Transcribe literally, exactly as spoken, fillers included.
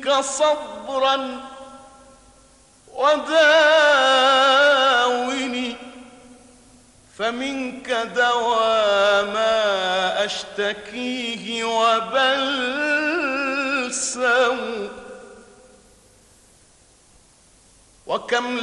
فيك صبرا وداوني، فمنك دوا ما أشتكيه وبلسم. وكم